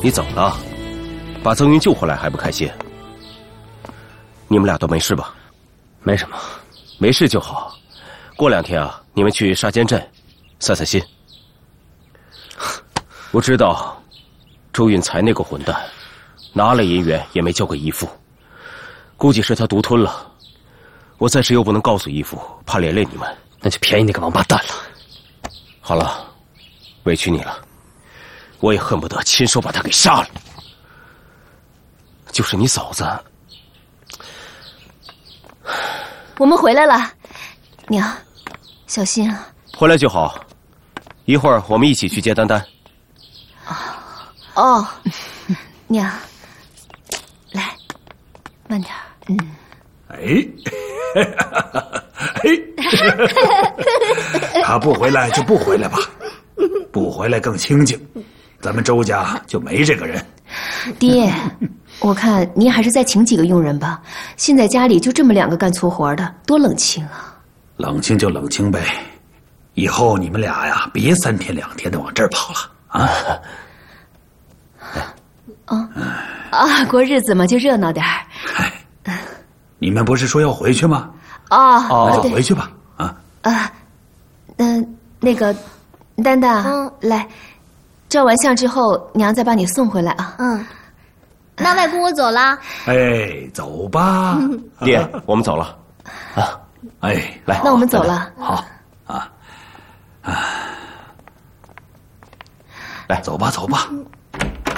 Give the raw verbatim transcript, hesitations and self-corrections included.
你怎么了？把曾云救回来还不开心？你们俩都没事吧？ 没什么， 没事就好。过两天啊，你们去沙间镇散散心。我知道，周运才那个混蛋，拿了银元也没交给义父，估计是他独吞了。我暂时又不能告诉义父，怕连累你们。 那就便宜那个王八蛋了。 好了，委屈你了，我也恨不得亲手把他给杀了。就是你嫂子。 我们回来了，娘，小心啊！ 回来就好，一会儿我们一起去接丹丹。 哦，娘，来，慢点。嗯。 哎，哎，他不回来就不回来吧，不回来更清静，咱们周家就没这个人。 爹，我看您还是再请几个佣人吧。现在家里就这么两个干粗活的，多冷清啊！ 冷清就冷清呗，以后你们俩呀，别三天两天的往这儿跑了啊！ 啊啊，过日子嘛，就热闹点儿。 哎，你们不是说要回去吗？ 哦， 那就回去吧。啊啊，嗯，那个，丹丹，嗯，来，照完相之后，娘再把你送回来啊。 嗯。那外公我走了。 哎，走吧。 爹，我们走了。 啊，哎，来， 那我们走了。 好，啊，啊，来，走吧，走吧。